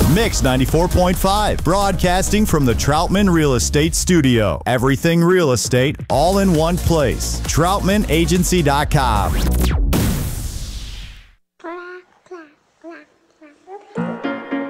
Mix 94.5, broadcasting from the Troutman Real Estate Studio. Everything real estate, all in one place. TroutmanAgency.com.